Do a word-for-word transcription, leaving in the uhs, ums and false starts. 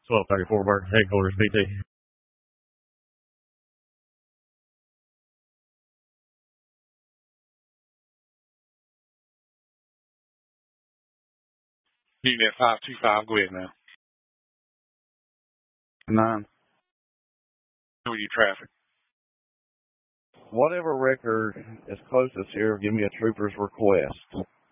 twelve thirty-four Burke headquarters, B T. Unit five two five, go ahead now. Nine. Who are you traffic? Whatever record is closest here, give me a trooper's request.